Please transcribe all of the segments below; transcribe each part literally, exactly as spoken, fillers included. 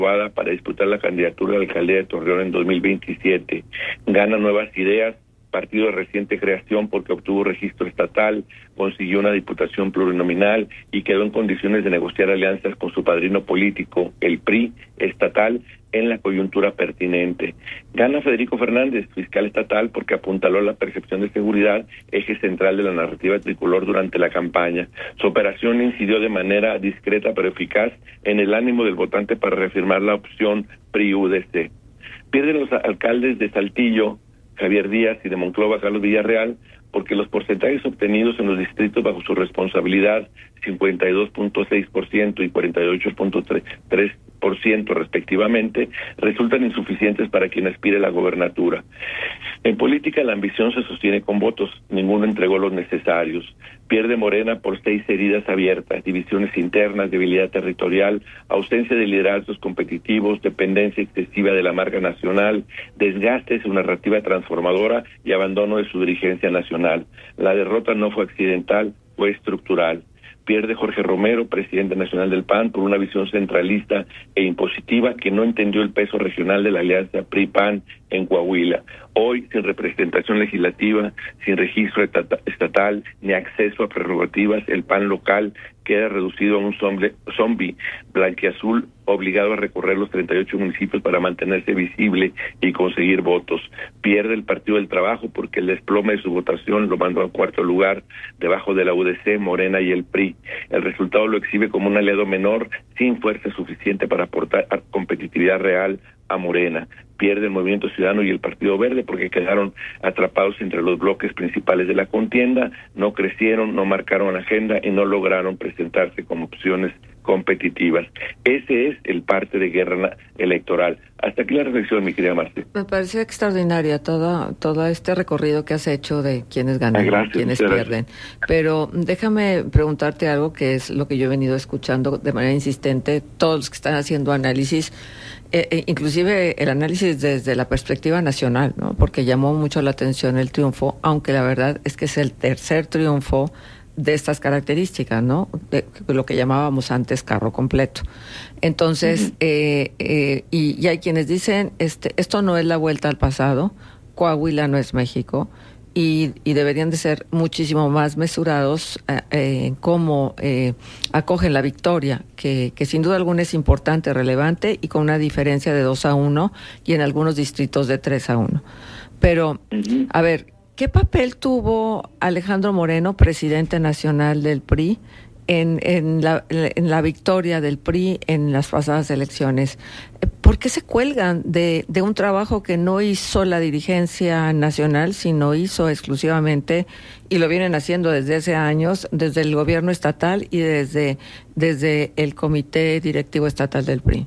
para disputar la candidatura de alcaldía de Torreón en dos mil veintisiete. Gana Nuevas Ideas, partido de reciente creación, porque obtuvo registro estatal, consiguió una diputación plurinominal y quedó en condiciones de negociar alianzas con su padrino político, el P R I estatal, en la coyuntura pertinente. Gana Federico Fernández, fiscal estatal, porque apuntaló la percepción de seguridad, eje central de la narrativa tricolor durante la campaña. Su operación incidió de manera discreta pero eficaz en el ánimo del votante para reafirmar la opción P R I-U D C. Pierden los alcaldes de Saltillo, Javier Díaz, y de Monclova, Carlos Villarreal, porque los porcentajes obtenidos en los distritos bajo su responsabilidad, cincuenta y dos punto seis por ciento y cuarenta y ocho punto tres por ciento respectivamente, resultan insuficientes para quien aspire a la gobernatura. En política la ambición se sostiene con votos, ninguno entregó los necesarios. Pierde Morena por seis heridas abiertas: divisiones internas, debilidad territorial, ausencia de liderazgos competitivos, dependencia excesiva de la marca nacional, desgaste de su narrativa transformadora y abandono de su dirigencia nacional. La derrota no fue accidental, fue estructural. Pierde Jorge Romero, presidente nacional del P A N, por una visión centralista e impositiva que no entendió el peso regional de la alianza P R I-P A N en Coahuila. Hoy, sin representación legislativa, sin registro estatal, ni acceso a prerrogativas, el P A N local queda reducido a un zombie blanquiazul, obligado a recorrer los treinta y ocho municipios para mantenerse visible y conseguir votos. Pierde el Partido del Trabajo porque el desplome de su votación lo mandó a cuarto lugar, debajo de la U D C, Morena y el P R I. El resultado lo exhibe como un aliado menor, sin fuerza suficiente para aportar competitividad real a Morena. Pierde el Movimiento Ciudadano y el Partido Verde porque quedaron atrapados entre los bloques principales de la contienda, no crecieron, no marcaron agenda y no lograron presentarse como opciones competitivas. Ese es el parte de guerra electoral. Hasta aquí la reflexión, mi querida Marce. Me parece extraordinaria todo, todo este recorrido que has hecho de quienes ganan y quienes pierden. Gracias. Pero déjame preguntarte algo que es lo que yo he venido escuchando de manera insistente, todos los que están haciendo análisis, eh, eh, inclusive el análisis desde la perspectiva nacional, ¿no? Porque llamó mucho la atención el triunfo, aunque la verdad es que es el tercer triunfo de estas características, ¿no? De lo que llamábamos antes carro completo. Entonces, uh-huh. eh, eh, y, y hay quienes dicen, este, esto no es la vuelta al pasado, Coahuila no es México, y, y deberían de ser muchísimo más mesurados eh, en cómo eh, acogen la victoria, que, que sin duda alguna es importante, relevante, y con una diferencia de dos a uno, y en algunos distritos de tres a uno. Pero, uh-huh. a ver, ¿qué papel tuvo Alejandro Moreno, presidente nacional del P R I, en, en, la, en la victoria del P R I en las pasadas elecciones? ¿Por qué se cuelgan de, de un trabajo que no hizo la dirigencia nacional, sino hizo exclusivamente, y lo vienen haciendo desde hace años, desde el gobierno estatal y desde, desde el comité directivo estatal del P R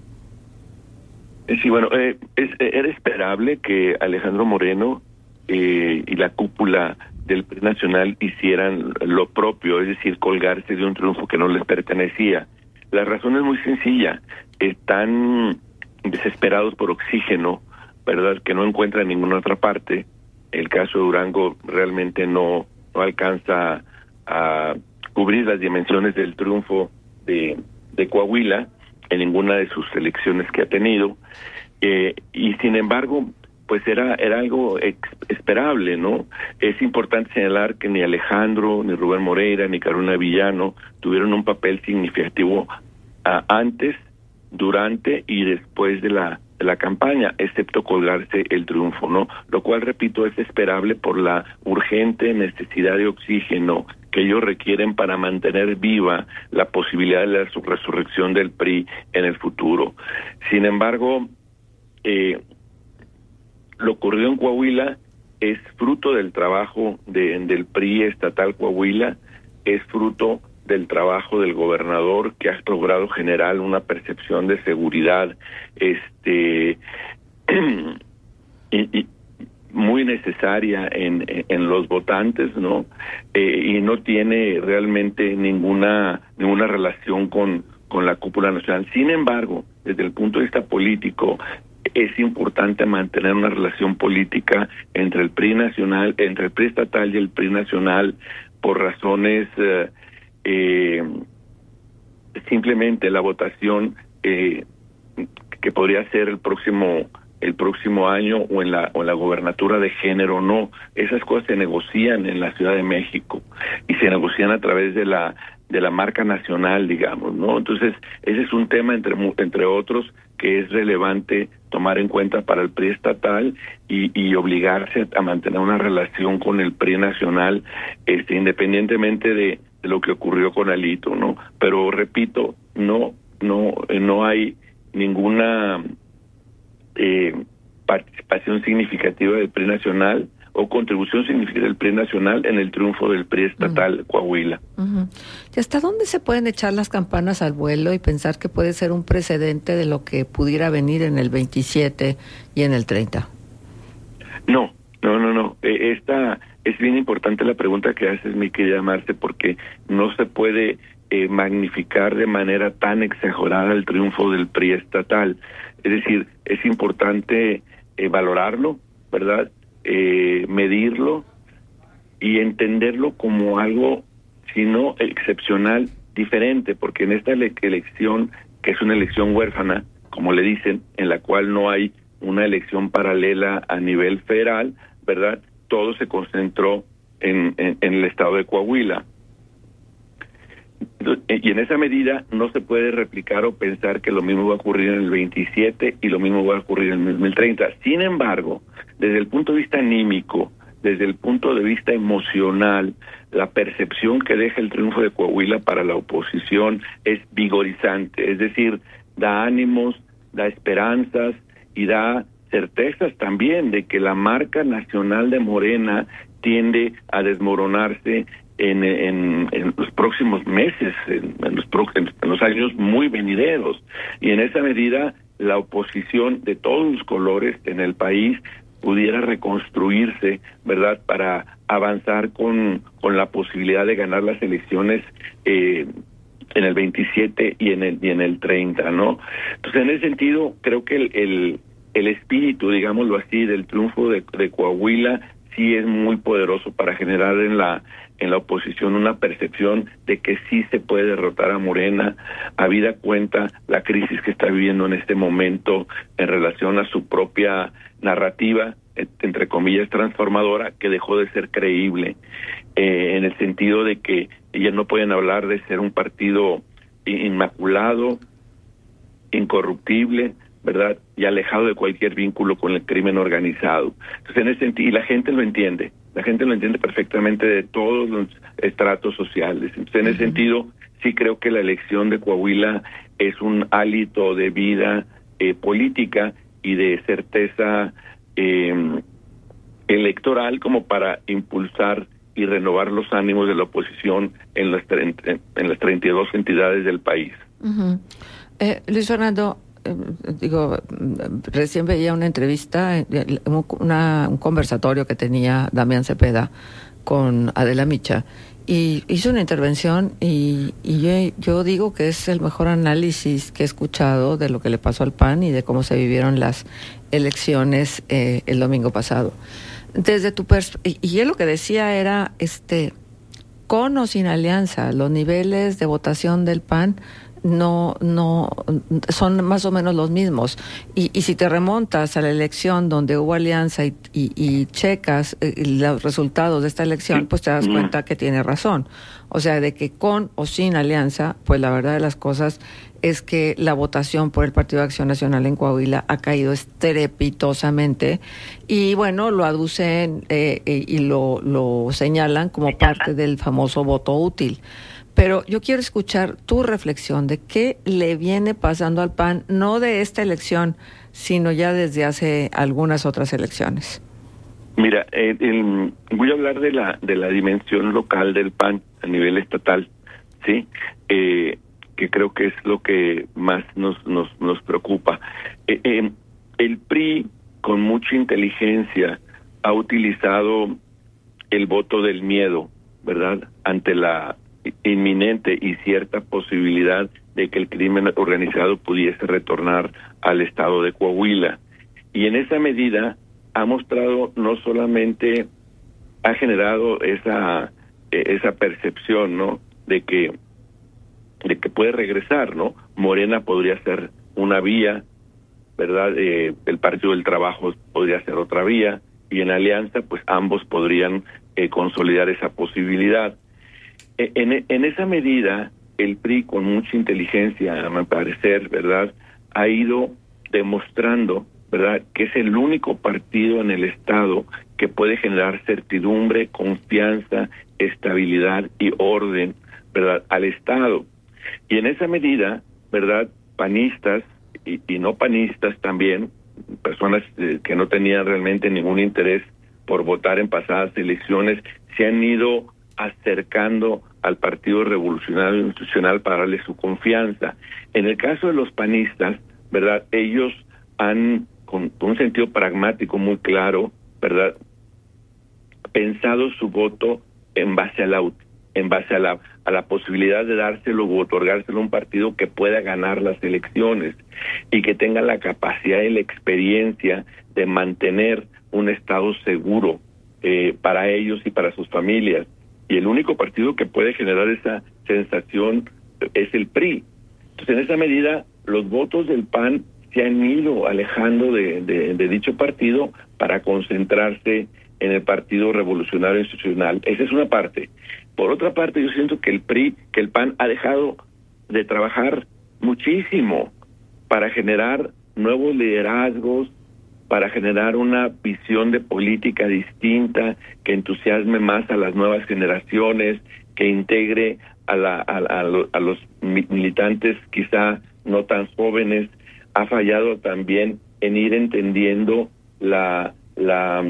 I? Sí, bueno, eh, es, era esperable que Alejandro Moreno Eh, y la cúpula del P R I nacional hicieran lo propio, es decir, colgarse de un triunfo que no les pertenecía. La razón es muy sencilla: están desesperados por oxígeno, ¿verdad?, que no encuentran en ninguna otra parte. El caso de Durango realmente no, no alcanza a cubrir las dimensiones del triunfo de, de Coahuila en ninguna de sus elecciones que ha tenido, eh, y sin embargo pues era era algo ex, esperable, ¿no? Es importante señalar que ni Alejandro, ni Rubén Moreira, ni Carolina Villano tuvieron un papel significativo a, antes, durante y después de la de la campaña, excepto colgarse el triunfo, ¿no? Lo cual, repito, es esperable por la urgente necesidad de oxígeno que ellos requieren para mantener viva la posibilidad de la resurrección del P R I en el futuro. Sin embargo, eh, lo ocurrido en Coahuila es fruto del trabajo de, del P R I estatal Coahuila, es fruto del trabajo del gobernador, que ha logrado generar una percepción de seguridad este y, y muy necesaria en, en los votantes, ¿no? Eh, y no tiene realmente ninguna ninguna relación con, con la cúpula nacional. Sin embargo, desde el punto de vista político, es importante mantener una relación política entre el P R I nacional, entre el P R I estatal y el P R I nacional, por razones eh, eh, simplemente la votación eh, que podría ser el próximo el próximo año o en la o en la gobernatura de género. No, esas cosas se negocian en la Ciudad de México y se negocian a través de la de la marca nacional, digamos, ¿no? Entonces, ese es un tema entre entre otros que es relevante tomar en cuenta para el P R I estatal y, y obligarse a mantener una relación con el P R I nacional, este, independientemente de, de lo que ocurrió con Alito, ¿no? Pero repito, no no no hay ninguna eh, participación significativa del P R I nacional o contribución significativa del P R I nacional en el triunfo del P R I estatal uh-huh. Coahuila. Uh-huh. ¿Y hasta dónde se pueden echar las campanas al vuelo y pensar que puede ser un precedente de lo que pudiera venir en el veintisiete y en el treinta? No, no, no, no. Eh, esta es bien importante la pregunta que haces, mi querida Marce, porque no se puede eh, magnificar de manera tan exagerada el triunfo del P R I estatal. Es decir, es importante eh, valorarlo, ¿verdad? Eh, medirlo y entenderlo como algo, si no excepcional, diferente, porque en esta ele- elección, que es una elección huérfana, como le dicen, en la cual no hay una elección paralela a nivel federal, ¿verdad? Todo se concentró en, en, en el estado de Coahuila. Y en esa medida no se puede replicar o pensar que lo mismo va a ocurrir en el veintisiete y lo mismo va a ocurrir en el dos mil treinta. Sin embargo, desde el punto de vista anímico, desde el punto de vista emocional, la percepción que deja el triunfo de Coahuila para la oposición es vigorizante, es decir, da ánimos, da esperanzas y da certezas también de que la marca nacional de Morena tiende a desmoronarse En, en, en los próximos meses, en, en, los pro, en, en los años muy venideros. Y en esa medida, la oposición de todos los colores en el país pudiera reconstruirse, ¿verdad?, para avanzar con, con la posibilidad de ganar las elecciones eh, en el veintisiete y en el, y en el treinta, ¿no? Entonces, en ese sentido, creo que el, el, el espíritu, digámoslo así, del triunfo de, de Coahuila sí es muy poderoso para generar en la en la oposición una percepción de que sí se puede derrotar a Morena, habida cuenta la crisis que está viviendo en este momento en relación a su propia narrativa, entre comillas, transformadora, que dejó de ser creíble, eh, en el sentido de que ellos no pueden hablar de ser un partido inmaculado, incorruptible, ¿verdad?, y alejado de cualquier vínculo con el crimen organizado. Entonces, en ese sentido, y la gente lo entiende, la gente lo entiende perfectamente de todos los estratos sociales. Entonces, en uh-huh. ese sentido, sí creo que la elección de Coahuila es un hálito de vida eh, política y de certeza eh, electoral como para impulsar y renovar los ánimos de la oposición en las, en, en las treinta y dos entidades del país. Uh-huh. Eh, Luis Fernando, digo, recién veía una entrevista, una, un conversatorio que tenía Damián Cepeda con Adela Micha, y hizo una intervención y, y yo, yo digo que es el mejor análisis que he escuchado de lo que le pasó al P A N y de cómo se vivieron las elecciones eh, el domingo pasado. Desde tu pers- y, y él lo que decía era, este, con o sin alianza, los niveles de votación del P A N no no son más o menos los mismos, y, y si te remontas a la elección donde hubo alianza y, y, y checas eh, los resultados de esta elección, pues te das cuenta que tiene razón, o sea, de que con o sin alianza, pues la verdad de las cosas es que la votación por el Partido de Acción Nacional en Coahuila ha caído estrepitosamente, y bueno, lo aducen eh, eh, y lo, lo señalan como parte del famoso voto útil. Pero yo quiero escuchar tu reflexión de qué le viene pasando al P A N, no de esta elección, sino ya desde hace algunas otras elecciones. Mira, eh, el, voy a hablar de la de la dimensión local del P A N a nivel estatal, ¿sí? Eh, que creo que es lo que más nos nos, nos preocupa. Eh, eh, el P R I, con mucha inteligencia, ha utilizado el voto del miedo, ¿verdad?, ante la inminente y cierta posibilidad de que el crimen organizado pudiese retornar al estado de Coahuila. Y en esa medida ha mostrado, no solamente ha generado esa esa percepción, ¿no?, de que de que puede regresar, ¿no? Morena podría ser una vía ¿verdad? Eh, el Partido del Trabajo podría ser otra vía, y en alianza, pues ambos podrían eh, consolidar esa posibilidad. Eh, en, en esa medida, el P R I, con mucha inteligencia, a mi parecer, ¿verdad?, ha ido demostrando, ¿verdad?, que es el único partido en el Estado que puede generar certidumbre, confianza, estabilidad y orden, ¿verdad?, al Estado. Y en esa medida, ¿verdad?, panistas y, y no panistas también, personas eh, que no tenían realmente ningún interés por votar en pasadas elecciones, se han ido acercando al Partido Revolucionario Institucional para darle su confianza. En el caso de los panistas, ¿verdad?, ellos han, con, con un sentido pragmático muy claro, ¿verdad?, pensado su voto en base a la en base a la a la posibilidad de dárselo o otorgárselo a un partido que pueda ganar las elecciones y que tenga la capacidad y la experiencia de mantener un Estado seguro eh, para ellos y para sus familias. Y el único partido que puede generar esa sensación es el P R I. Entonces, en esa medida, los votos del P A N se han ido alejando de, de, de dicho partido para concentrarse en el Partido Revolucionario Institucional. Esa es una parte. Por otra parte, yo siento que el P R I, que el P A N ha dejado de trabajar muchísimo para generar nuevos liderazgos, para generar una visión de política distinta, que entusiasme más a las nuevas generaciones, que integre a, la, a, a, a los militantes quizá no tan jóvenes. Ha fallado también en ir entendiendo la la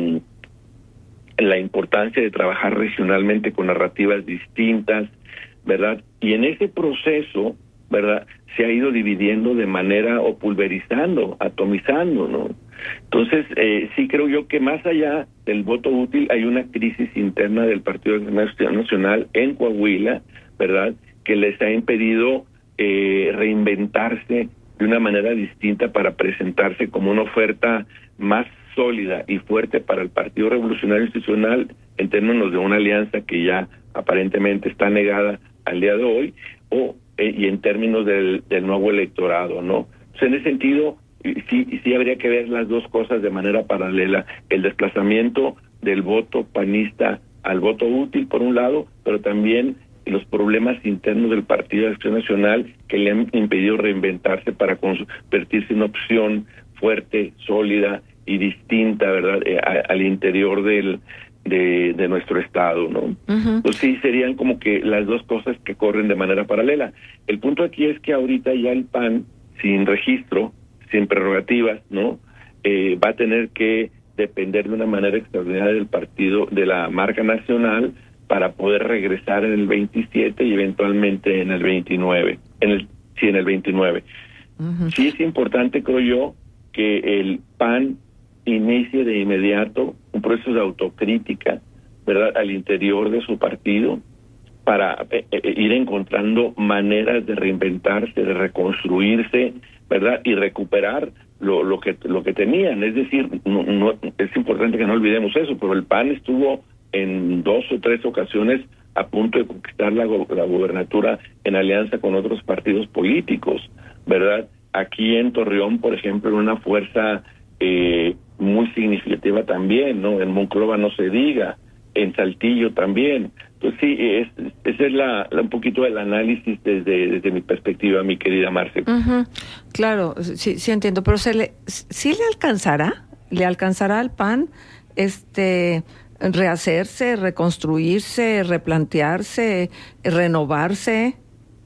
la importancia de trabajar regionalmente con narrativas distintas, ¿verdad? Y en ese proceso, ¿verdad?, se ha ido dividiendo de manera, o pulverizando, atomizando, ¿no? Entonces, eh, sí creo yo que más allá del voto útil hay una crisis interna del Partido Nacional en Coahuila, ¿verdad?, que les ha impedido eh, reinventarse de una manera distinta para presentarse como una oferta más sólida y fuerte para el Partido Revolucionario Institucional en términos de una alianza que ya aparentemente está negada al día de hoy, o eh, y en términos del, del nuevo electorado, ¿no? Entonces, en ese sentido, sí, sí habría que ver las dos cosas de manera paralela, el desplazamiento del voto panista al voto útil, por un lado, pero también los problemas internos del Partido de Acción Nacional que le han impedido reinventarse para convertirse en una opción fuerte, sólida y distinta, ¿verdad?, eh, a, al interior del de, de nuestro Estado, ¿no? Uh-huh. Entonces sí, serían como que las dos cosas que corren de manera paralela. El punto aquí es que ahorita ya el P A N, sin registro, sin prerrogativas, ¿no?, eh, va a tener que depender de una manera extraordinaria del partido, de la marca nacional, para poder regresar en el veintisiete y eventualmente en el veintinueve, en el sí, en el veintinueve. Uh-huh. Sí es importante, creo yo, que el P A N inicie de inmediato un proceso de autocrítica, ¿verdad?, al interior de su partido, para eh, eh, ir encontrando maneras de reinventarse, de reconstruirse, ¿verdad?, y recuperar lo, lo que lo que tenían. Es decir, no, no, es importante que no olvidemos eso, pero el P A N estuvo en dos o tres ocasiones a punto de conquistar la, la gobernatura en alianza con otros partidos políticos, ¿verdad? Aquí en Torreón, por ejemplo, en una fuerza eh, muy significativa también, ¿no? En Monclova no se diga, en Saltillo también. Entonces sí, es, ese es la, la un poquito el análisis desde, desde mi perspectiva, mi querida Marce. Uh-huh. Claro, sí, sí entiendo, pero se le, ¿sí le alcanzará? ¿Le alcanzará al P A N este rehacerse, reconstruirse, replantearse, renovarse?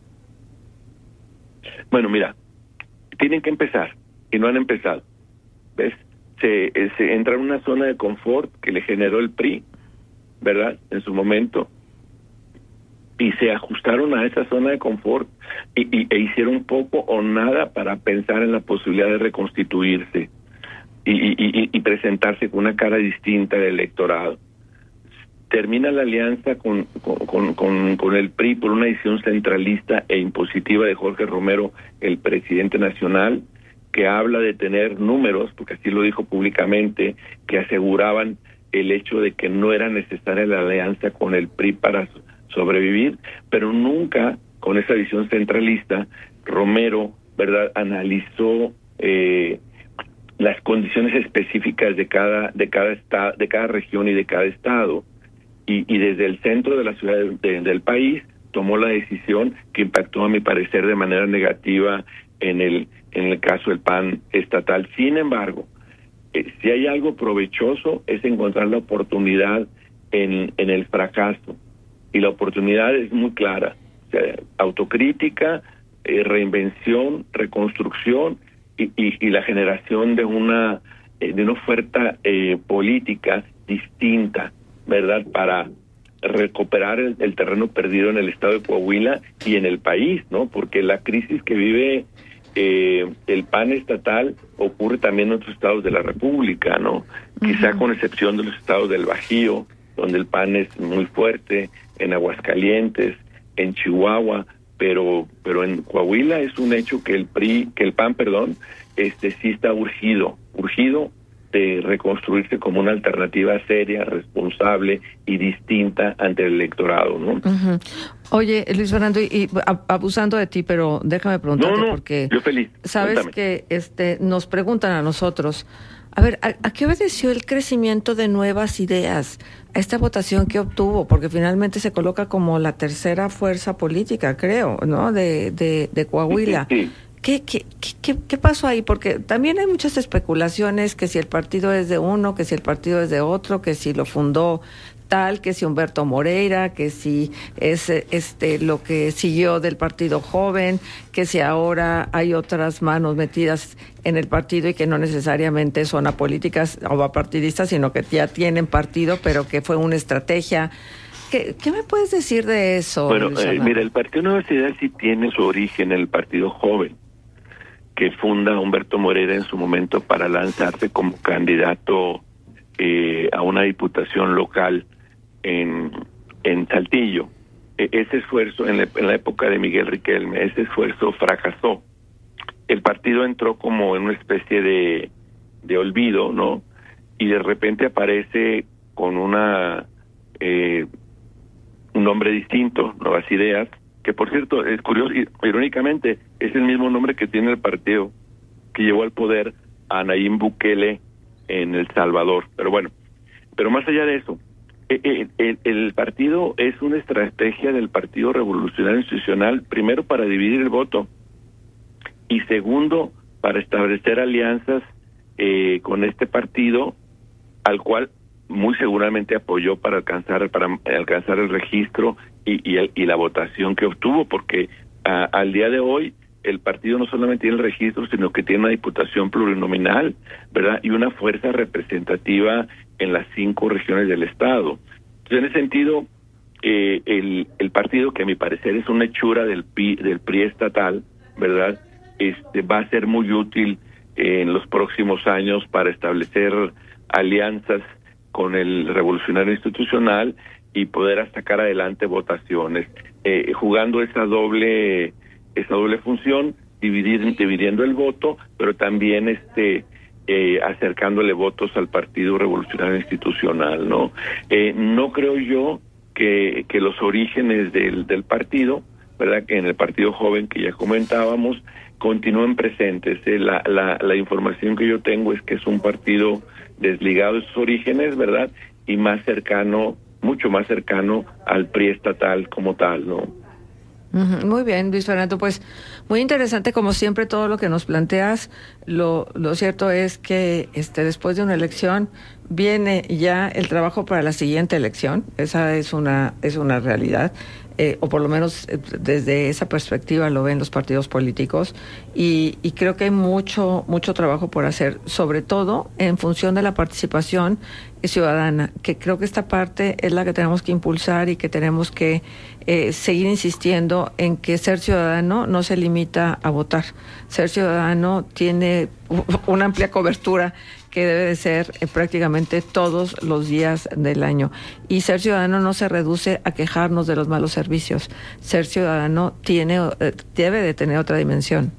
Bueno, mira, tienen que empezar y no han empezado. ¿Ves? Se, se entra en una zona de confort que le generó el P R I, ¿verdad?, en su momento, y se ajustaron a esa zona de confort y, y, e hicieron poco o nada para pensar en la posibilidad de reconstituirse y, y, y presentarse con una cara distinta del electorado. Termina la alianza con, con, con, con el P R I por una decisión centralista e impositiva de Jorge Romero, el presidente nacional, que habla de tener números, porque así lo dijo públicamente, que aseguraban el hecho de que no era necesaria la alianza con el P R I para sobrevivir, pero nunca, con esa visión centralista, Romero, ¿verdad?, analizó eh, situaciones específicas de cada de cada estado, de cada región y de cada estado. Y, y desde el centro de la ciudad de, de, del país tomó la decisión que impactó, a mi parecer, de manera negativa en el en el caso del P A N estatal. Sin embargo, eh, si hay algo provechoso es encontrar la oportunidad en, en el fracaso. Y la oportunidad es muy clara. O sea, autocrítica, eh, reinvención, reconstrucción y, y, y la generación de una, eh, de una oferta eh, política distinta, ¿verdad? Para recuperar el, el terreno perdido en el estado de Coahuila y en el país, ¿no? Porque la crisis que vive eh, el P A N estatal ocurre también en otros estados de la República, ¿no? Uh-huh. Quizá con excepción de los estados del Bajío, donde el P A N es muy fuerte, en Aguascalientes, en Chihuahua, pero pero en Coahuila es un hecho que el P R I, que el P A N, perdón, este sí está urgido, urgido de reconstruirse como una alternativa seria, responsable y distinta ante el electorado, ¿no? Uh-huh. Oye, Luis Fernando, y, y abusando de ti, pero déjame preguntarte, no, no, porque yo feliz. sabes Cuéntame. que este nos preguntan a nosotros, a ver, ¿a, ¿a qué obedeció el crecimiento de nuevas ideas a esta votación que obtuvo? Porque finalmente se coloca como la tercera fuerza política, creo, ¿no? De, de, de Coahuila. Sí, sí. ¿Qué, qué, qué, ¿Qué pasó ahí? Porque también hay muchas especulaciones, que si el partido es de uno, que si el partido es de otro, que si lo fundó tal, que si Humberto Moreira, que si es este lo que siguió del Partido Joven, que si ahora hay otras manos metidas en el partido y que no necesariamente son apolíticas o apartidistas, sino que ya tienen partido, pero que fue una estrategia. ¿Qué, ¿Qué me puedes decir de eso? Bueno, eh, mira, el Partido Nueva Ideas sí tiene su origen en el Partido Joven, que funda Humberto Moreira en su momento para lanzarse como candidato eh, a una diputación local en, en Saltillo. E- ese esfuerzo, en la, en la época de Miguel Riquelme, ese esfuerzo fracasó. El partido entró como en una especie de, de olvido, ¿no? Y de repente aparece con una eh, un nombre distinto, Nuevas Ideas, que por cierto, es curioso, irónicamente, es el mismo nombre que tiene el partido que llevó al poder a Nayib Bukele en El Salvador. Pero bueno, pero más allá de eso, el, el, el partido es una estrategia del Partido Revolucionario Institucional, primero para dividir el voto y segundo para establecer alianzas eh, con este partido, al cual muy seguramente apoyó para alcanzar para alcanzar el registro y, y, el, y la votación que obtuvo, porque a, al día de hoy el partido no solamente tiene el registro, sino que tiene una diputación plurinominal, ¿verdad? Y una fuerza representativa en las cinco regiones del estado. Entonces, en ese sentido, eh, el, el partido, que a mi parecer es una hechura del P I, del P R I estatal, ¿verdad? Este va a ser muy útil eh, en los próximos años para establecer alianzas con el Revolucionario Institucional y poder sacar adelante votaciones, eh, jugando esa doble esa doble función, dividir, dividiendo el voto, pero también este eh, acercándole votos al Partido Revolucionario Institucional, ¿no? Eh, no creo yo que, que los orígenes del, del partido, ¿verdad? Que en el Partido Joven, que ya comentábamos, continúen presentes. Eh, la, la, la información que yo tengo es que es un partido desligado de sus orígenes, ¿verdad? Y más cercano, mucho más cercano al P R I estatal como tal, ¿no? Muy bien, Luis Fernando, pues muy interesante como siempre todo lo que nos planteas. Lo, lo cierto es que este después de una elección viene ya el trabajo para la siguiente elección. Esa es una es una realidad. Eh, o por lo menos eh, desde esa perspectiva lo ven los partidos políticos, y, y creo que hay mucho mucho trabajo por hacer, sobre todo en función de la participación ciudadana, que creo que esta parte es la que tenemos que impulsar y que tenemos que eh, seguir insistiendo en que ser ciudadano no se limita a votar. Ser ciudadano tiene una amplia cobertura que debe de ser eh, prácticamente todos los días del año. Y ser ciudadano no se reduce a quejarnos de los malos servicios. Ser ciudadano tiene eh, debe de tener otra dimensión.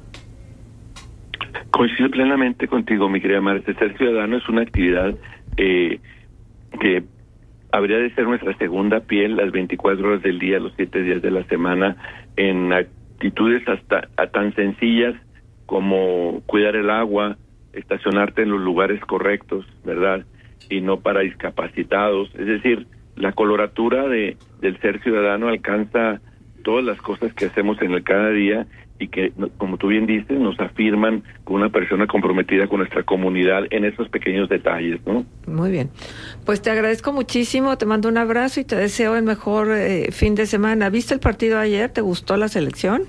Coincido plenamente contigo, mi querida Marta. Ser ciudadano es una actividad eh, que habría de ser nuestra segunda piel las veinticuatro horas del día, los siete días de la semana, en actitudes hasta a tan sencillas como cuidar el agua, estacionarte en los lugares correctos, ¿verdad? Y no para discapacitados. Es decir, la coloratura de del ser ciudadano alcanza todas las cosas que hacemos en el cada día y que, como tú bien dices, nos afirman como una persona comprometida con nuestra comunidad en esos pequeños detalles, ¿no? Muy bien. Pues te agradezco muchísimo, te mando un abrazo y te deseo el mejor eh, fin de semana. ¿Viste el partido ayer? ¿Te gustó la selección?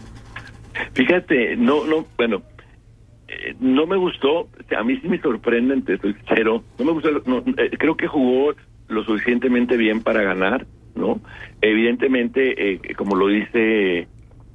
Fíjate, no, no, bueno, eh, no me gustó, a mí sí me sorprende, te soy sincero, no me gustó, no, eh, creo que jugó lo suficientemente bien para ganar, ¿no? Evidentemente, eh, como lo dice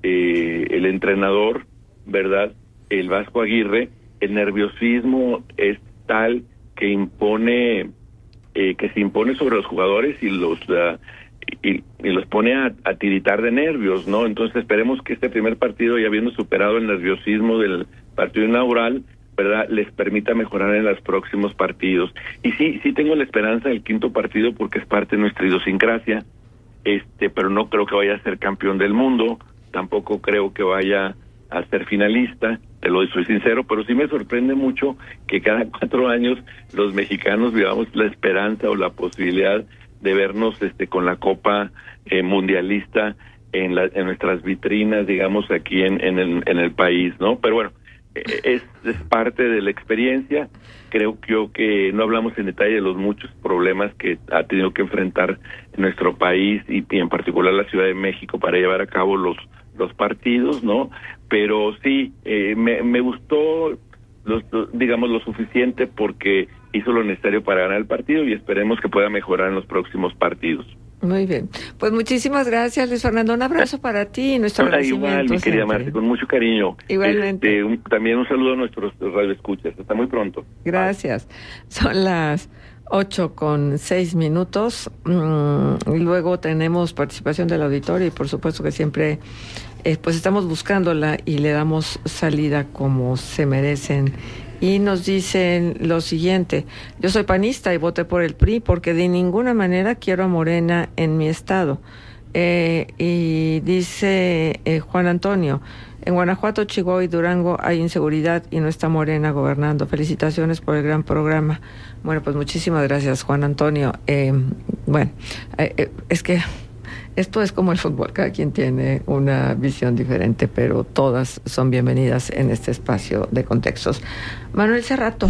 eh, el entrenador, ¿verdad? El Vasco Aguirre, el nerviosismo es tal que impone, eh, que se impone sobre los jugadores y los uh, y, y los pone a, a tiritar de nervios, ¿no? Entonces esperemos que este primer partido, ya habiendo superado el nerviosismo del partido inaugural, ¿verdad?, les permita mejorar en los próximos partidos. Y sí, sí tengo la esperanza del quinto partido porque es parte de nuestra idiosincrasia, este, pero no creo que vaya a ser campeón del mundo, tampoco creo que vaya a ser finalista, te lo soy sincero, pero sí me sorprende mucho que cada cuatro años los mexicanos vivamos la esperanza o la posibilidad de vernos este con la Copa eh, Mundialista en, la, en nuestras vitrinas, digamos, aquí en, en, el, en el país, ¿no? Pero bueno, Es, es parte de la experiencia. Creo que, yo que no hablamos en detalle de los muchos problemas que ha tenido que enfrentar nuestro país y, y en particular la Ciudad de México para llevar a cabo los los partidos, ¿no? Pero sí, eh, me, me gustó, los, los, digamos, lo suficiente porque hizo lo necesario para ganar el partido y esperemos que pueda mejorar en los próximos partidos. Muy bien. Pues muchísimas gracias, Luis Fernando. Un abrazo para ti y nuestro Hola, agradecimiento. Igual, mi querida Marce, con mucho cariño. Igualmente. Este, un, también un saludo a nuestros radioescuchas. Hasta muy pronto. Gracias. Bye. Son las ocho con seis minutos. Mm, y luego tenemos participación del auditorio y por supuesto que siempre eh, pues estamos buscándola y le damos salida como se merecen. Y nos dicen lo siguiente: yo soy panista y voté por el P R I porque de ninguna manera quiero a Morena en mi estado. Eh, y dice eh, Juan Antonio: en Guanajuato, Chihuahua y Durango hay inseguridad y no está Morena gobernando. Felicitaciones por el gran programa. Bueno, pues muchísimas gracias, Juan Antonio. Eh, bueno, eh, eh, es que esto es como el fútbol, cada quien tiene una visión diferente, pero todas son bienvenidas en este espacio de contextos. Manuel Cerrato.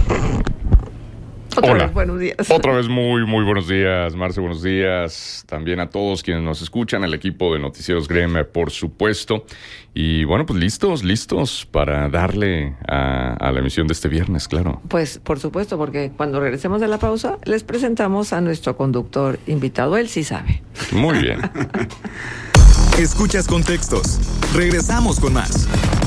Otra Hola. vez, buenos días. Otra vez muy, muy buenos días, Marce, buenos días también a todos quienes nos escuchan, al equipo de Noticieros Greme, por supuesto. Y bueno, pues listos, listos para darle a, a la emisión de este viernes, claro. Pues por supuesto, porque cuando regresemos de la pausa, les presentamos a nuestro conductor invitado, él sí sabe. Muy bien. Escuchas Contextos. Regresamos con más.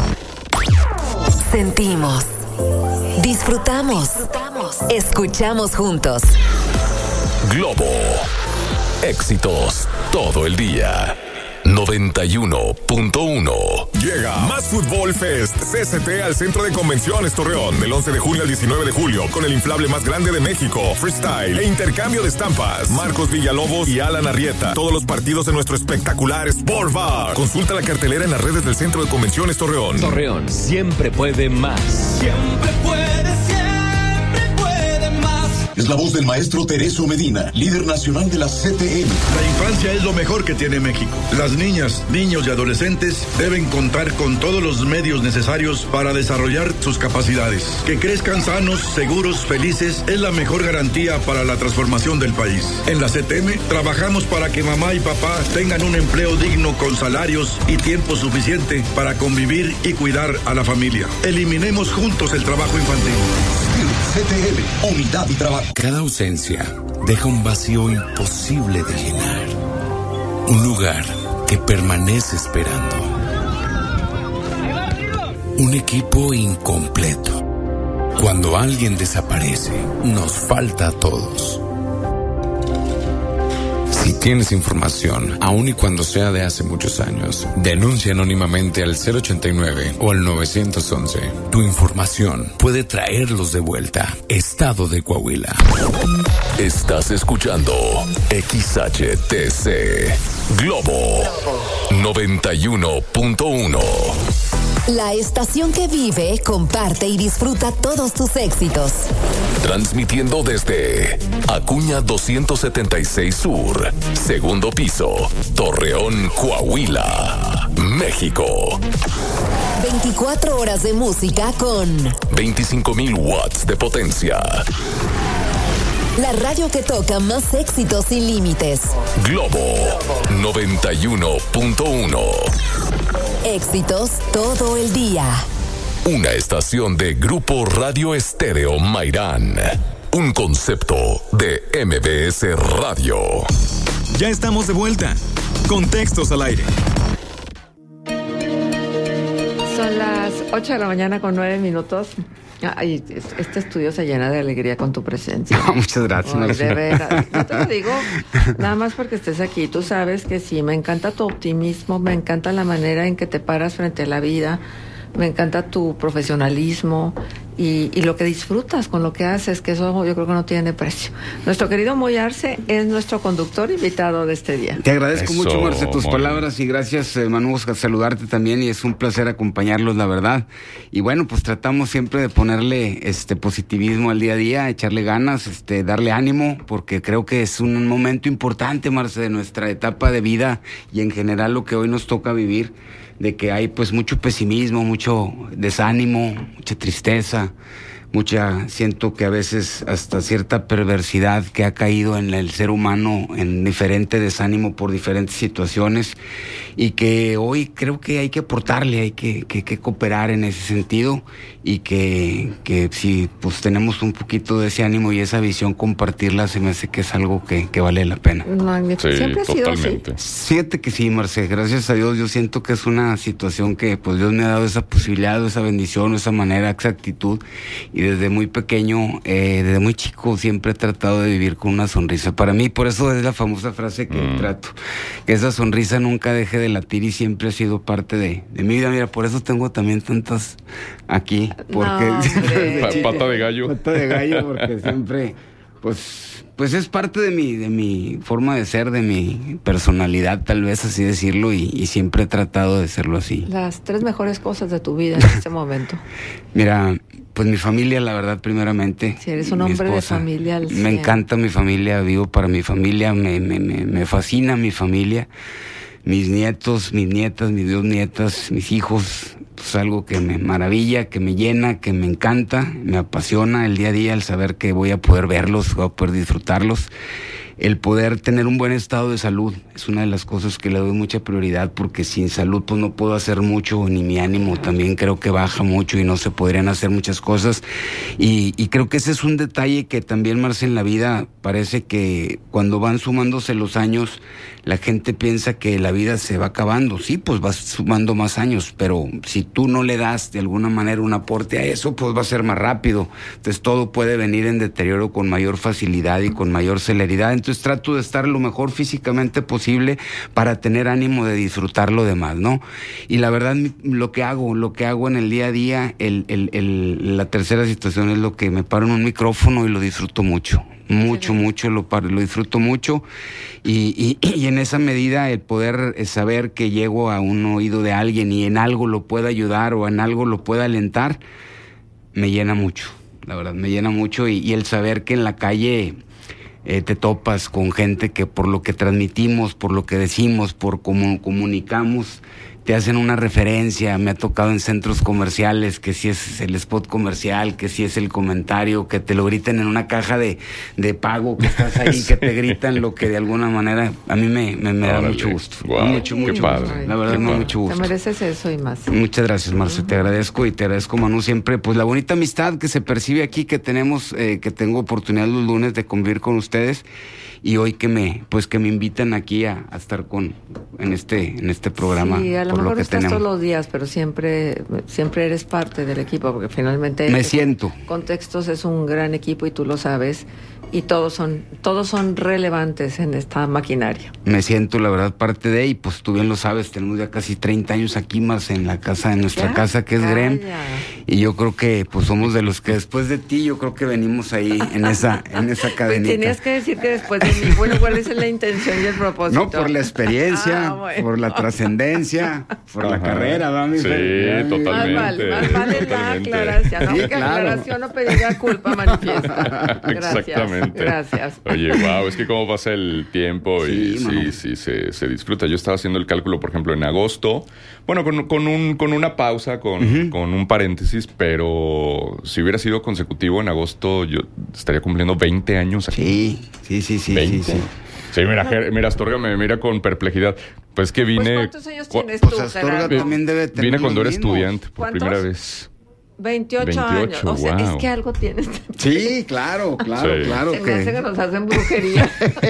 Sentimos. Disfrutamos. Disfrutamos. Escuchamos juntos. Globo. Éxitos todo el día. noventa y uno punto uno. Llega Más Fútbol Fest C C T al Centro de Convenciones Torreón del once de junio al diecinueve de julio con el inflable más grande de México, freestyle e intercambio de estampas. Marcos Villalobos y Alan Arrieta. Todos los partidos de nuestro espectacular Sport Bar. Consulta la cartelera en las redes del Centro de Convenciones Torreón. Torreón siempre puede más. Siempre puede, siempre puede más. Es la voz del maestro Tereso Medina, líder nacional de la C T M. La infancia es lo mejor que tiene México. Las niñas, niños y adolescentes deben contar con todos los medios necesarios para desarrollar sus capacidades. Que crezcan sanos, seguros, felices es la mejor garantía para la transformación del país. En la C T M trabajamos para que mamá y papá tengan un empleo digno con salarios y tiempo suficiente para convivir y cuidar a la familia. Eliminemos juntos el trabajo infantil. C T M, unidad y trabajo. Cada ausencia deja un vacío imposible de llenar. Un lugar que permanece esperando. Un equipo incompleto. Cuando alguien desaparece, nos falta a todos. Si tienes información, aun y cuando sea de hace muchos años, denuncia anónimamente al cero ochenta y nueve o al nueve once. Tu información puede traerlos de vuelta. Estado de Coahuila. Estás escuchando X H T C Globo noventa y uno punto uno. La estación que vive, comparte y disfruta todos tus éxitos. Transmitiendo desde Acuña doscientos setenta y seis Sur, segundo piso, Torreón, Coahuila, México. veinticuatro horas de música con veinticinco mil watts de potencia. La radio que toca más éxitos sin límites. Globo noventa y uno punto uno. Éxitos todo el día. Una estación de Grupo Radio Estéreo Mairán. Un concepto de M B S Radio. Ya estamos de vuelta. Contextos al aire. Son las ocho de la mañana con nueve minutos. Ay, este estudio se llena de alegría con tu presencia. No, muchas gracias. Ay, de veras. Yo te lo digo nada más porque estés aquí. Tú sabes que sí, me encanta tu optimismo, me encanta la manera en que te paras frente a la vida, me encanta tu profesionalismo y, y lo que disfrutas con lo que haces, que eso yo creo que no tiene precio. Nuestro querido Moy Arce es nuestro conductor invitado de este día. Te agradezco Eso, mucho, Marce, tus muy palabras y gracias, eh, Manu, a saludarte también y es un placer acompañarlos, la verdad. Y bueno, pues tratamos siempre de ponerle este positivismo al día a día, echarle ganas, este, darle ánimo, porque creo que es un momento importante, Marce, de nuestra etapa de vida y en general lo que hoy nos toca vivir, de que hay pues mucho pesimismo, mucho desánimo, mucha tristeza, mucha, siento que a veces hasta cierta perversidad que ha caído en el ser humano, en diferente desánimo por diferentes situaciones y que hoy creo que hay que aportarle, hay que, que, que cooperar en ese sentido y que, que si pues tenemos un poquito de ese ánimo y esa visión, compartirla, se me hace que es algo que, que vale la pena. Magnífico. Sí, siempre ha sido así. Fíjate que sí, Marce, gracias a Dios yo siento que es una situación que pues Dios me ha dado esa posibilidad, esa bendición, esa manera, esa actitud y desde muy pequeño, eh, desde muy chico siempre he tratado de vivir con una sonrisa. Para mí, por eso es la famosa frase que mm. trato, que esa sonrisa nunca deje de latir y siempre ha sido parte de, de mi vida. Mira, por eso tengo también tantas aquí, porque no, pata de gallo. Pata de gallo, porque siempre, pues, pues es parte de mi, de mi forma de ser, de mi personalidad, tal vez así decirlo, y, y siempre he tratado de serlo así. Las tres mejores cosas de tu vida en este momento. Mira, pues mi familia, la verdad, primeramente. Si eres un hombre de familia. Me cien. encanta mi familia, vivo para mi familia, me, me, me, me fascina mi familia. Mis nietos, mis nietas, mis dos nietas, mis hijos, pues algo que me maravilla, que me llena, que me encanta, me apasiona el día a día, el saber que voy a poder verlos, voy a poder disfrutarlos. El poder tener un buen estado de salud es una de las cosas que le doy mucha prioridad, porque sin salud pues no puedo hacer mucho, ni mi ánimo también creo que baja mucho y no se podrían hacer muchas cosas. Y, y creo que ese es un detalle que también, Marce, en la vida parece que cuando van sumándose los años, la gente piensa que la vida se va acabando. Sí, pues vas sumando más años, pero si tú no le das de alguna manera un aporte a eso, pues va a ser más rápido. Entonces todo puede venir en deterioro con mayor facilidad y con mayor celeridad. Entonces trato de estar lo mejor físicamente posible para tener ánimo de disfrutar lo demás, ¿no? Y la verdad, lo que hago, lo que hago en el día a día, el, el, el, la tercera situación es lo que me paro en un micrófono y lo disfruto mucho. Mucho, sí, mucho, lo, lo disfruto mucho y, y, y en esa medida el poder saber que llego a un oído de alguien y en algo lo pueda ayudar o en algo lo pueda alentar, me llena mucho, la verdad, me llena mucho y, y el saber que en la calle eh, te topas con gente que por lo que transmitimos, por lo que decimos, por cómo comunicamos, te hacen una referencia. Me ha tocado en centros comerciales que si es el spot comercial, que si es el comentario, que te lo griten en una caja de, de pago, que estás ahí, sí, que te gritan lo que de alguna manera a mí me, me, me da mucho gusto. Wow, mucho, mucho padre. gusto. La verdad, me da mucho gusto. Te mereces eso y más. Muchas gracias, Marce. Uh-huh. Te agradezco y te agradezco, Manu, siempre pues la bonita amistad que se percibe aquí, que tenemos, eh, que tengo oportunidad los lunes de convivir con ustedes. Y hoy que me, pues que me invitan aquí a, a estar con, en este, en este programa. Sí, a lo por mejor lo que estás tenemos. todos los días, pero siempre, siempre eres parte del equipo, porque finalmente me siento. Contextos es un gran equipo y tú lo sabes, y todos son, todos son relevantes en esta maquinaria. Me siento, la verdad, parte de, y pues tú bien lo sabes, tenemos ya casi treinta años aquí más en la casa, en nuestra ¿Ya? casa, que es Calla. Grem, y yo creo que pues somos de los que después de ti, yo creo que venimos ahí en esa, en esa cadenita. Pues tenías que decir que después de mí, bueno, ¿cuál es la intención y el propósito? No, por la experiencia, ah, bueno. por la trascendencia, la, por la carrera, ¿va? Mi sí, fe? totalmente. Más vale, más vale la aclaración. No, sí, claro. aclaración no pedirá culpa manifiesta. Gracias. Exactamente. Gracias. Oye, wow, es que cómo pasa el tiempo y sí, sí, sí se, se disfruta. Yo estaba haciendo el cálculo, por ejemplo, en agosto, bueno, con, con, un, con una pausa, con, uh-huh. con un paréntesis, pero si hubiera sido consecutivo en agosto, yo estaría cumpliendo veinte años aquí. Sí, sí, sí, sí. veinte. Sí, sí. Sí, mira, mira, Astorga me mira con perplejidad. Pues que vine... Pues ¿cuántos años tienes tú, pues Astorga también debe tener Vine cuando era mismos. estudiante por ¿Cuántos? primera vez. veintiocho, veintiocho años. O sea, wow. es que algo tienes. Sí, claro, claro, sí. claro. Se que... me hace que nos hacen brujería.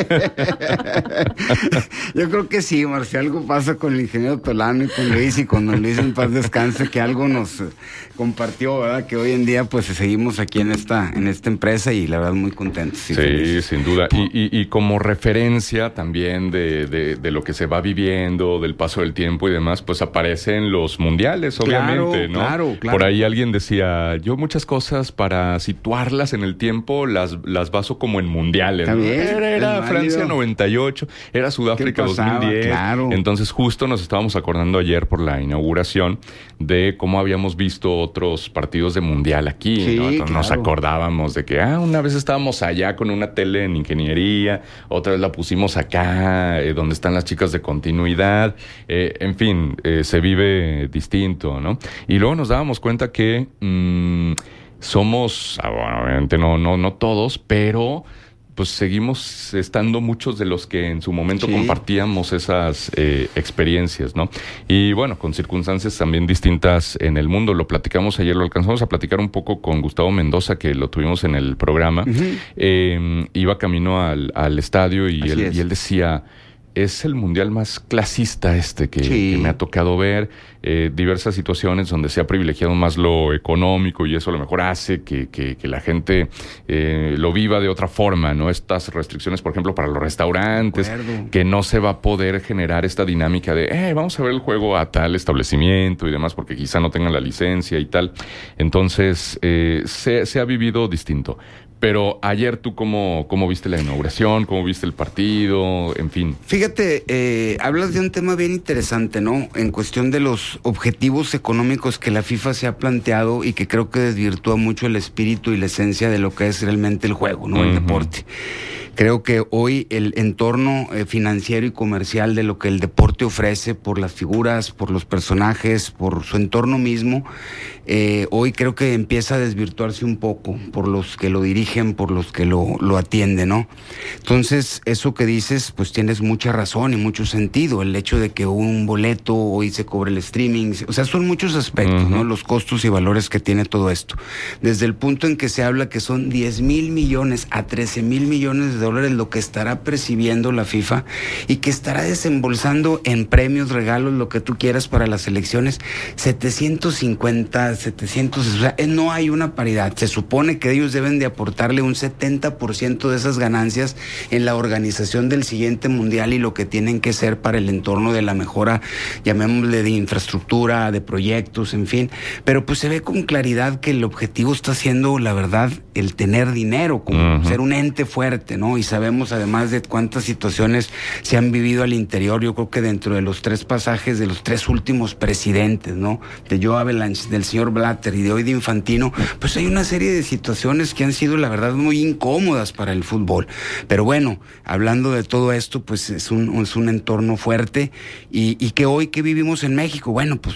Yo creo que sí, Marcia, algo pasa con el ingeniero Tolano y con Luis, y con don Luis en paz descanse, que algo nos eh, compartió, ¿verdad? Que hoy en día pues seguimos aquí en esta en esta empresa y la verdad muy contentos. Sí, felices. Sin duda. Y, y, y como referencia también de, de, de lo que se va viviendo, del paso del tiempo y demás, pues aparecen los mundiales, obviamente, claro, ¿no? Claro, claro. Por ahí alguien decía, yo muchas cosas para situarlas en el tiempo las, las baso como en mundiales. ¿No? Era, era Francia noventa y ocho, era Sudáfrica dos mil diez. Claro. Entonces justo nos estábamos acordando ayer por la inauguración de cómo habíamos visto otros partidos de mundial aquí, sí, ¿no? Entonces claro. nos acordábamos de que, ah, una vez estábamos allá con una tele en ingeniería, otra vez la pusimos acá, eh, donde están las chicas de continuidad, eh, en fin, eh, se vive distinto, ¿no? Y luego nos dábamos cuenta que mmm, somos, ah, bueno, obviamente no, no, no todos, pero pues seguimos estando muchos de los que en su momento sí. compartíamos esas eh, experiencias, ¿no? Y bueno, con circunstancias también distintas en el mundo. Lo platicamos ayer, lo alcanzamos a platicar un poco con Gustavo Mendoza, que lo tuvimos en el programa. Uh-huh. Eh, iba camino al, al estadio y él, y él decía... Es el mundial más clasista este que, sí. que me ha tocado ver, eh, diversas situaciones donde se ha privilegiado más lo económico y eso a lo mejor hace que, que, que la gente eh, lo viva de otra forma, ¿no? Estas restricciones, por ejemplo, para los restaurantes, que no se va a poder generar esta dinámica de, eh, vamos a ver el juego a tal establecimiento y demás, porque quizá no tengan la licencia y tal. Entonces, eh, se, se ha vivido distinto. Pero ayer tú cómo, cómo viste la inauguración, cómo viste el partido, en fin. Fíjate, eh, hablas de un tema bien interesante, ¿no? En cuestión de los objetivos económicos que la FIFA se ha planteado y que creo que desvirtúa mucho el espíritu y la esencia de lo que es realmente el juego, ¿no? Uh-huh. El deporte. Creo que hoy el entorno eh, financiero y comercial de lo que el deporte ofrece por las figuras, por los personajes, por su entorno mismo, eh, hoy creo que empieza a desvirtuarse un poco por los que lo dirigen, por los que lo, lo atienden, ¿no? Entonces, eso que dices, pues tienes mucha razón y mucho sentido. El hecho de que un boleto hoy se cobre el streaming, o sea, son muchos aspectos, uh-huh. ¿no? Los costos y valores que tiene todo esto. Desde el punto en que se habla que son diez mil millones a trece mil millones de dólares lo que estará percibiendo la FIFA y que estará desembolsando en premios, regalos, lo que tú quieras para las elecciones, setecientos cincuenta, setecientos, o sea, no hay una paridad. Se supone que ellos deben de aportarle un setenta por ciento de esas ganancias en la organización del siguiente mundial y lo que tienen que ser para el entorno de la mejora, llamémosle de infraestructura, de proyectos, en fin, pero pues se ve con claridad que el objetivo está siendo, la verdad, el tener dinero, como uh-huh. ser un ente fuerte, ¿no? Y sabemos además de cuántas situaciones se han vivido al interior. Yo creo que dentro de los tres pasajes de los tres últimos presidentes, ¿no? De Joe Avalanche, del señor Blatter y de hoy de Infantino, pues hay una serie de situaciones que han sido, la verdad, muy incómodas para el fútbol. Pero bueno, hablando de todo esto, pues es un, es un entorno fuerte y, y que hoy que vivimos en México, bueno, pues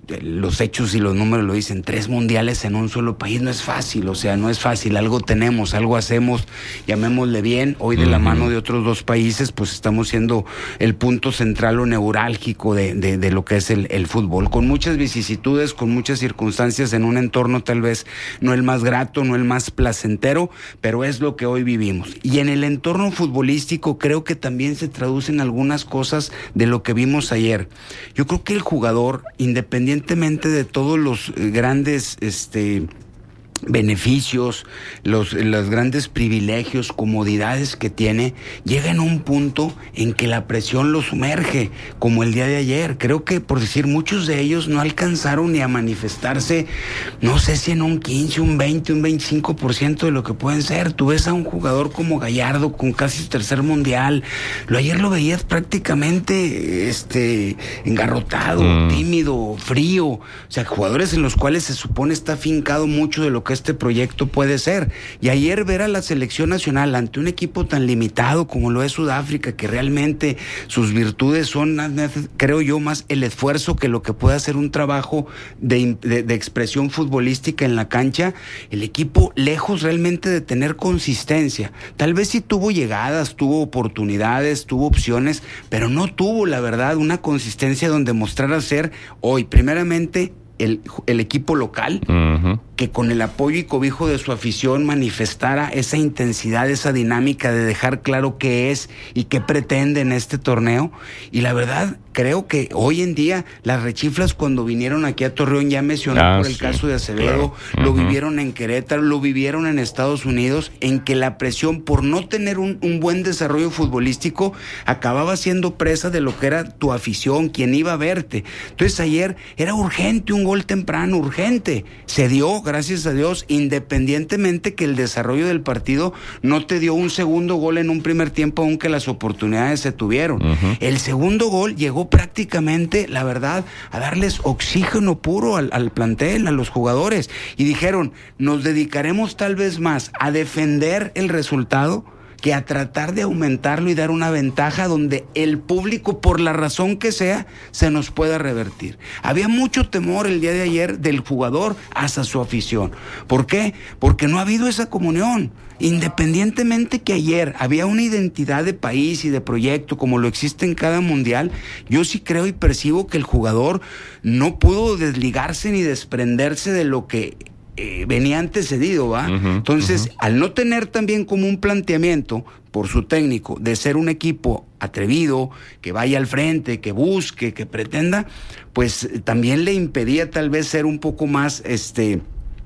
los hechos y los números lo dicen, tres mundiales en un solo país no es fácil, o sea, no es fácil, algo tenemos, algo hacemos, llamémosle bien, hoy de uh-huh. la mano de otros dos países, pues estamos siendo el punto central o neurálgico de, de, de lo que es el, el fútbol, con muchas vicisitudes, con muchas circunstancias, en un entorno tal vez no el más grato, no el más placentero, pero es lo que hoy vivimos. Y en el entorno futbolístico creo que también se traducen algunas cosas de lo que vimos ayer. Yo creo que el jugador, independientemente independientemente de todos los grandes este beneficios, los, los grandes privilegios, comodidades que tiene, llega en un punto en que la presión lo sumerge, como el día de ayer. Creo que, por decir, muchos de ellos no alcanzaron ni a manifestarse, no sé si en un quince, un veinte, un veinticinco por ciento de lo que pueden ser. Tú ves a un jugador como Gallardo con casi su tercer mundial, lo ayer lo veías prácticamente este engarrotado, mm. tímido, frío, o sea, jugadores en los cuales se supone está afincado mucho de lo que este proyecto puede ser. Y ayer ver a la selección nacional ante un equipo tan limitado como lo es Sudáfrica, que realmente sus virtudes son, creo yo, más el esfuerzo que lo que puede hacer un trabajo de, de, de expresión futbolística en la cancha, el equipo lejos realmente de tener consistencia. Tal vez sí tuvo llegadas, tuvo oportunidades, tuvo opciones, pero no tuvo, la verdad, una consistencia donde mostrara ser hoy, primeramente, El, el equipo local, uh-huh. que con el apoyo y cobijo de su afición manifestara esa intensidad, esa dinámica de dejar claro qué es y qué pretende en este torneo. Y la verdad, creo que hoy en día las rechiflas cuando vinieron aquí a Torreón, ya mencioné ah, por el sí, caso de Acevedo, claro. lo uh-huh. vivieron en Querétaro, lo vivieron en Estados Unidos, en que la presión por no tener un, un buen desarrollo futbolístico acababa siendo presa de lo que era tu afición, quien iba a verte. Entonces ayer era urgente un gol temprano, urgente. Se dio, gracias a Dios, independientemente que el desarrollo del partido no te dio un segundo gol en un primer tiempo, aunque las oportunidades se tuvieron. Uh-huh. El segundo gol llegó prácticamente, la verdad, a darles oxígeno puro al, al plantel, a los jugadores. Y dijeron, nos dedicaremos tal vez más a defender el resultado que a tratar de aumentarlo y dar una ventaja donde el público, por la razón que sea, se nos pueda revertir. Había mucho temor el día de ayer del jugador hacia su afición. ¿Por qué? Porque no ha habido esa comunión. Independientemente que ayer había una identidad de país y de proyecto como lo existe en cada mundial, yo sí creo y percibo que el jugador no pudo desligarse ni desprenderse de lo que Eh, venía antecedido, ¿va? Uh-huh, Entonces, uh-huh. al no tener también como un planteamiento por su técnico de ser un equipo atrevido, que vaya al frente, que busque, que pretenda, pues eh, también le impedía tal vez ser un poco más este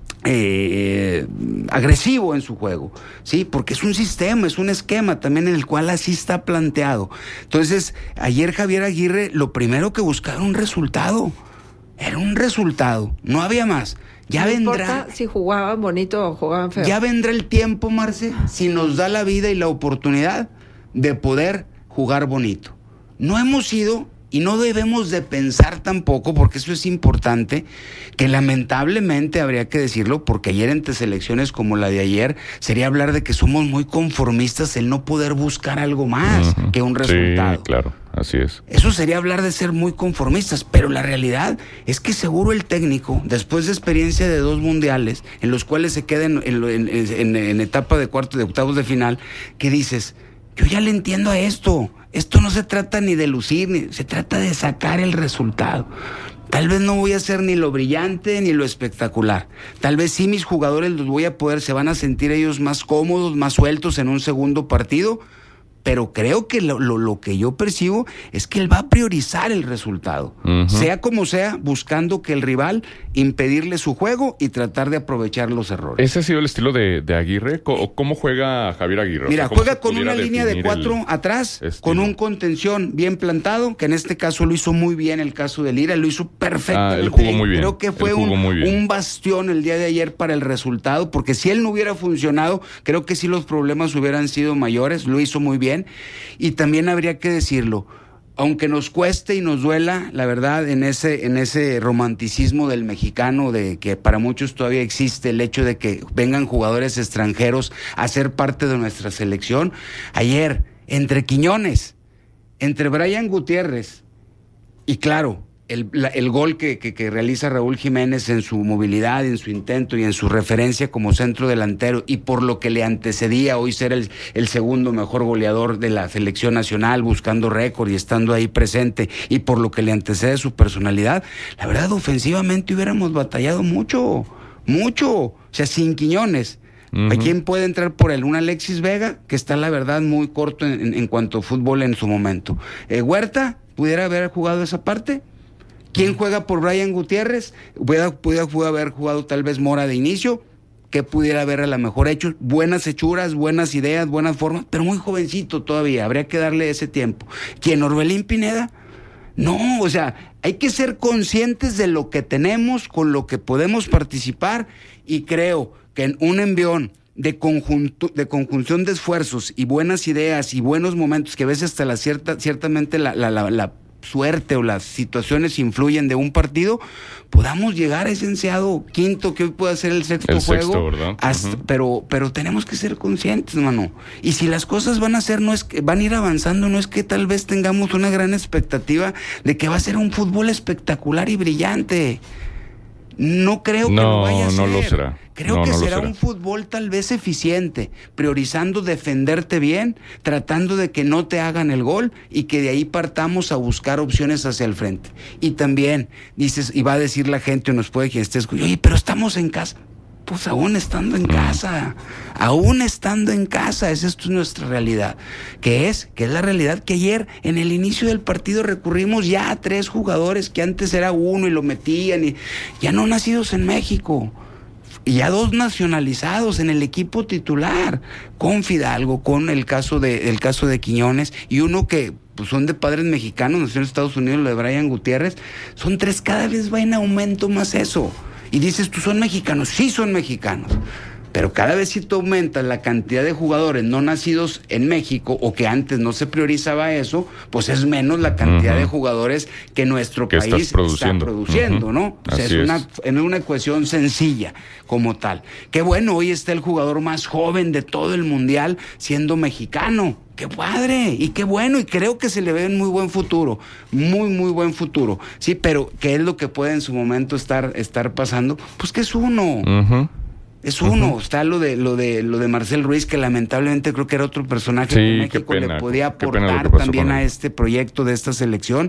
eh, agresivo en su juego, ¿sí? Porque es un sistema, es un esquema también en el cual así está planteado. Entonces, ayer Javier Aguirre, lo primero que buscaba era un resultado, era un resultado, no había más. Ya no vendrá. importa si jugaban bonito o jugaban feo. Ya vendrá el tiempo, Marce, si nos da la vida y la oportunidad de poder jugar bonito. No hemos sido, y no debemos de pensar tampoco, porque eso es importante, que lamentablemente habría que decirlo, porque ayer entre selecciones como la de ayer, sería hablar de que somos muy conformistas el no poder buscar algo más uh-huh. que un resultado. Sí, claro. Así es. Eso sería hablar de ser muy conformistas, pero la realidad es que seguro el técnico, después de experiencia de dos mundiales, en los cuales se queda en, en, en, en etapa de cuartos, de octavos de final, que dices, yo ya le entiendo a esto, esto no se trata ni de lucir, ni, se trata de sacar el resultado. Tal vez no voy a hacer ni lo brillante ni lo espectacular. Tal vez sí mis jugadores los voy a poder, se van a sentir ellos más cómodos, más sueltos en un segundo partido, pero creo que lo, lo, lo que yo percibo es que él va a priorizar el resultado, uh-huh. sea como sea, buscando que el rival impedirle su juego y tratar de aprovechar los errores. ¿Ese ha sido el estilo de, de Aguirre? ¿Cómo, ¿Cómo juega Javier Aguirre? Mira, o sea, juega con una línea de cuatro atrás, estilo. Con un contención bien plantado, que en este caso lo hizo muy bien el caso de Lira, lo hizo perfectamente. Ah, él jugó muy bien. Creo que fue un, un bastión el día de ayer para el resultado, porque si él no hubiera funcionado, creo que sí los problemas hubieran sido mayores, lo hizo muy bien. Y también habría que decirlo, aunque nos cueste y nos duela, la verdad, en ese, en ese romanticismo del mexicano, de que para muchos todavía existe el hecho de que vengan jugadores extranjeros a ser parte de nuestra selección. Ayer, entre Quiñones, entre Brian Gutiérrez y claro, El, la, el gol que, que, que realiza Raúl Jiménez en su movilidad, en su intento y en su referencia como centro delantero, y por lo que le antecedía hoy ser el, el segundo mejor goleador de la selección nacional, buscando récord y estando ahí presente, y por lo que le antecede su personalidad, la verdad ofensivamente hubiéramos batallado mucho, mucho, o sea, sin Quiñones. Uh-huh. ¿A quién puede entrar por él? Un Alexis Vega, que está la verdad muy corto en, en, en cuanto a fútbol en su momento. Eh, Huerta, ¿pudiera haber jugado esa parte? ¿Quién juega por Brian Gutiérrez? Puede, puede haber jugado tal vez Mora de inicio. qué pudiera haber a lo mejor hecho, buenas hechuras, buenas ideas, buenas formas, pero muy jovencito todavía, habría que darle ese tiempo. ¿Quién, Orbelín Pineda? No, o sea, hay que ser conscientes de lo que tenemos, con lo que podemos participar, y creo que en un envión de conjunto, de conjunción de esfuerzos y buenas ideas y buenos momentos, que a veces hasta la cierta, ciertamente la, la, la, la suerte o las situaciones influyen de un partido, podamos llegar a ese ansiado quinto que hoy puede ser el sexto el juego, sexto, ¿verdad? Hasta, uh-huh. pero, pero tenemos que ser conscientes, mano. Y si las cosas van a ser, no es que van a ir avanzando, no es que tal vez tengamos una gran expectativa de que va a ser un fútbol espectacular y brillante. No creo que no, lo vaya a ser. No lo será. Creo no, que no será, será un fútbol tal vez eficiente, priorizando defenderte bien, tratando de que no te hagan el gol y que de ahí partamos a buscar opciones hacia el frente. Y también dices, y va a decir la gente, o nos puede que esté escuchando, oye, pero estamos en casa. Pues aún estando en casa, aún estando en casa, esa es nuestra realidad. ¿Qué es? Que es la realidad que ayer en el inicio del partido recurrimos ya a tres jugadores que antes era uno y lo metían, y ya no nacidos en México. Y ya dos nacionalizados en el equipo titular, con Fidalgo, con el caso de, el caso de Quiñones, y uno que pues son de padres mexicanos, nació en Estados Unidos, lo de Brian Gutiérrez. Son tres, cada vez va en aumento más eso. Y dices, ¿tú son mexicanos? Sí son mexicanos. Pero cada vez si tú aumentas la cantidad de jugadores no nacidos en México, o que antes no se priorizaba eso, pues es menos la cantidad uh-huh. de jugadores que nuestro que país produciendo. está produciendo, uh-huh. ¿no? O sea, es, es. Una, en una ecuación sencilla como tal. Qué bueno, hoy está el jugador más joven de todo el mundial siendo mexicano. ¡Qué padre! Y qué bueno, y creo que se le ve un muy buen futuro, muy, muy buen futuro. Sí, pero ¿qué es lo que puede en su momento estar, estar pasando? Pues que es uno. Uh-huh. Es uno. Uh-huh. Está lo de lo de lo de Marcel Ruiz, que lamentablemente creo que era otro personaje sí, que México pena, le podía aportar también a este proyecto de esta selección.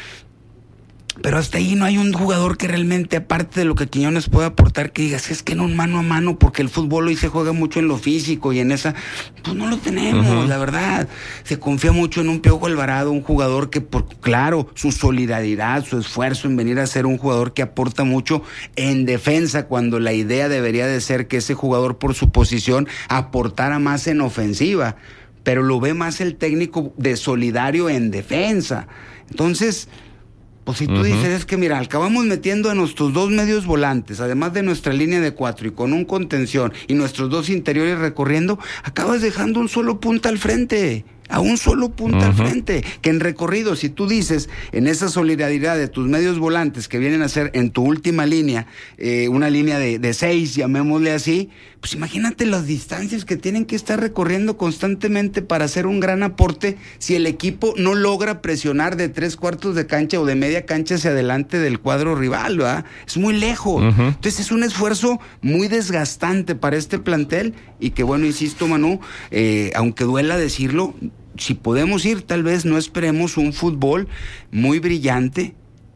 Pero hasta ahí no hay un jugador que realmente, aparte de lo que Quiñones puede aportar, que digas, es que en un mano a mano, porque el fútbol hoy se juega mucho en lo físico y en esa, pues no lo tenemos, uh-huh. la verdad. Se confía mucho en un Piojo Alvarado, un jugador que, por claro, su solidaridad, su esfuerzo en venir a ser un jugador que aporta mucho en defensa, cuando la idea debería de ser que ese jugador por su posición aportara más en ofensiva, pero lo ve más el técnico de solidario en defensa. Entonces, pues si tú uh-huh. dices, es que mira, acabamos metiendo a nuestros dos medios volantes, además de nuestra línea de cuatro, y con un contención, y nuestros dos interiores recorriendo, acabas dejando un solo punta al frente. A un solo punta uh-huh. al frente, que en recorrido, si tú dices, en esa solidaridad de tus medios volantes que vienen a ser en tu última línea, eh, una línea de, de seis, llamémosle así, pues imagínate las distancias que tienen que estar recorriendo constantemente para hacer un gran aporte si el equipo no logra presionar de tres cuartos de cancha o de media cancha hacia adelante del cuadro rival, ¿verdad? Es muy lejos. Uh-huh. Entonces es un esfuerzo muy desgastante para este plantel, y que bueno, insisto, Manu, eh, aunque duela decirlo, si podemos ir, tal vez no esperemos un fútbol muy brillante,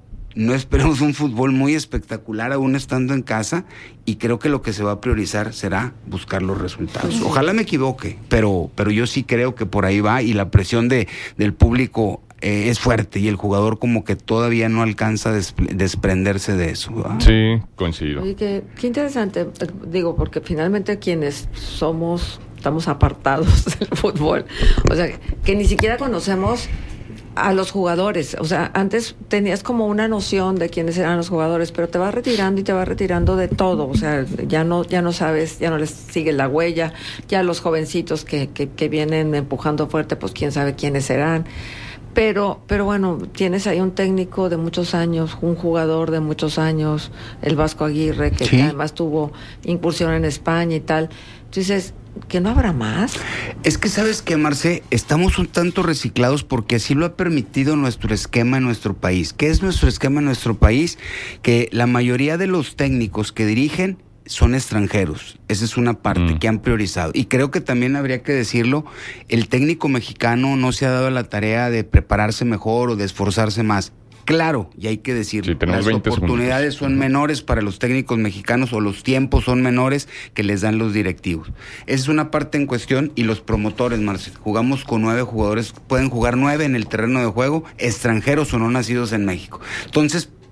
no esperemos un fútbol muy espectacular aún estando en casa, y creo que lo que se va a priorizar será buscar los resultados. Ojalá me equivoque, pero, pero yo sí creo que por ahí va, y la presión de, del público eh, es fuerte, y el jugador como que todavía no alcanza a des- desprenderse de eso, ¿verdad? Sí, coincido. Oye, qué, qué interesante, digo, porque finalmente quienes somos... estamos apartados del fútbol, o sea, que ni siquiera conocemos a los jugadores. O sea, antes tenías como una noción de quiénes eran los jugadores, pero te vas retirando y te vas retirando de todo. O sea, ya no ya no sabes, ya no les sigue la huella. Ya los jovencitos que, que, que vienen empujando fuerte, pues quién sabe quiénes serán. Pero, pero bueno, tienes ahí un técnico de muchos años, un jugador de muchos años, el Vasco Aguirre, que, ¿sí? que además tuvo incursión en España y tal. Entonces, ¿que no habrá más? Es que, ¿sabes qué, Marce? Estamos un tanto reciclados porque así lo ha permitido nuestro esquema en nuestro país. ¿Qué es nuestro esquema en nuestro país? Que la mayoría de los técnicos que dirigen son extranjeros. Esa es una parte mm. que han priorizado. Y creo que también habría que decirlo, el técnico mexicano no se ha dado la tarea de prepararse mejor o de esforzarse más. Claro, y hay que decirlo, sí, las oportunidades segundos. son menores para los técnicos mexicanos, o los tiempos son menores que les dan los directivos. Esa es una parte en cuestión. Y los promotores, Marce, jugamos con nueve jugadores, pueden jugar nueve en el terreno de juego, extranjeros o no nacidos en México. Entonces,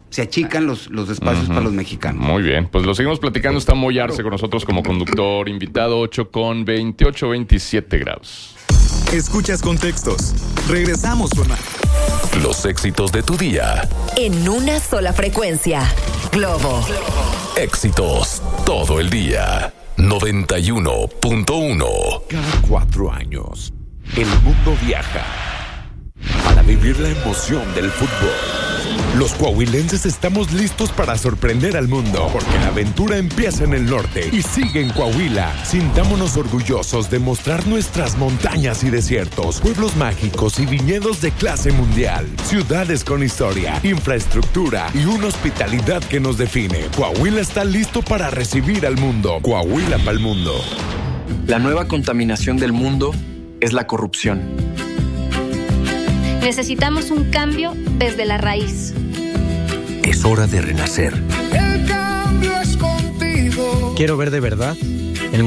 Se achican los, los espacios uh-huh. para los mexicanos. Muy bien, pues lo seguimos platicando. Está Moy Arce con nosotros como conductor invitado, ocho con veintiocho, veintisiete grados. Escuchas Contextos. Regresamos con más. Los éxitos de tu día. En una sola frecuencia. Globo. Éxitos todo el día. noventa y uno punto uno. Cada cuatro años, el mundo viaja para vivir la emoción del fútbol. Los coahuilenses estamos listos para sorprender al mundo, porque la aventura empieza en el norte y sigue en Coahuila. Sintámonos orgullosos de mostrar nuestras montañas y desiertos, pueblos mágicos y viñedos de clase mundial, ciudades con historia, infraestructura y una hospitalidad que nos define. Coahuila está listo para recibir al mundo. Coahuila pa'l mundo. La nueva contaminación del mundo es la corrupción. Necesitamos un cambio desde la raíz. Es hora de renacer. El cambio es contigo. Quiero ver de verdad